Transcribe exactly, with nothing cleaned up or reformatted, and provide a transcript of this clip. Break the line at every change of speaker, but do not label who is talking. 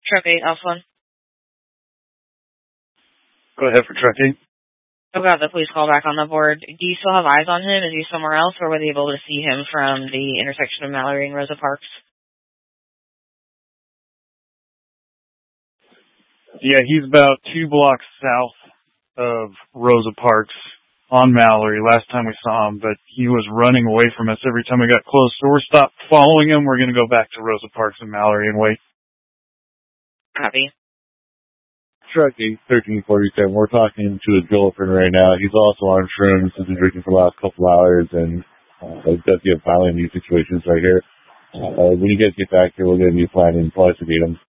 Truck eight, Alpha one.
Go ahead for truck eight.
I've got the police call back on the board. Do you still have eyes on him? Is he somewhere else, or were they able to see him from the intersection of Mallory and Rosa Parks?
Yeah, he's about two blocks south of Rosa Parks on Mallory last time we saw him, but he was running away from us every time we got close, so we're stopped following him. We're going to go back to Rosa Parks and Mallory and wait.
Copy.
Truck eight, thirteen forty-seven. We're talking to his girlfriend right now. He's also on shrooms. He's been drinking for the last couple hours, and uh, does get violent in these situations right here. Uh, when you guys get back here, we'll get a new plan and investigate him.